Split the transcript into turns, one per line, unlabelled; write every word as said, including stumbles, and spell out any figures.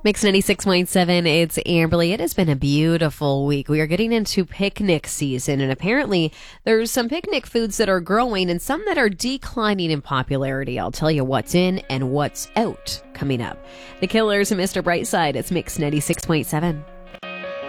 Mix ninety-six point seven, it's Amberly. It has been a beautiful week. We are getting into picnic season, and apparently there's some picnic foods that are growing and some that are declining in popularity. I'll tell you what's in and what's out coming up. The Killers and Mister Brightside, it's Mix ninety-six point seven.